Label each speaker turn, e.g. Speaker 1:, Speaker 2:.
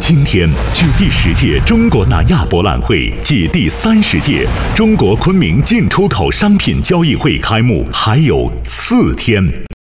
Speaker 1: 今天，距第10届中国南亚博览会暨第30届中国昆明进出口商品交易会开幕还有4天。